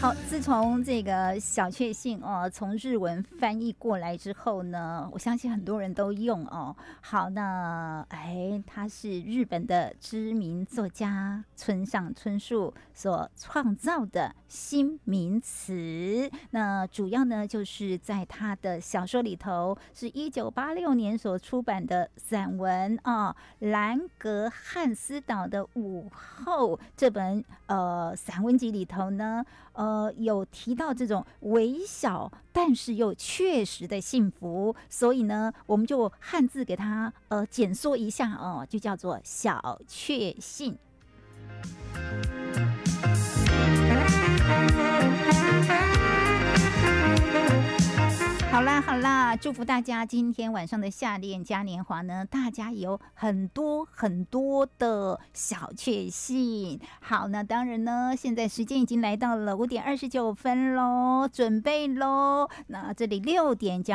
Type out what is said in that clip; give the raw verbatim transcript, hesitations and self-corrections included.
好，自从这个小确幸哦，从日文翻译过来之后呢，我相信很多人都用哦。好，那哎，它是日本的知名作家村上春树所创造的新名词。那主要呢，就是在他的小说里头，是一九八六年所出版的散文啊，《兰格汉斯岛的午后》这本呃散文集里头呢。呃，有提到这种微小但是又确实的幸福，所以呢，我们就汉字给它呃简缩一下哦，就叫做小确幸。好啦好啦，祝福大家今天晚上的夏恋嘉年华呢，大家有很多很多的小确幸。好，那当然呢，现在时间已经来到了五点二十九分喽，准备喽。那这里六点将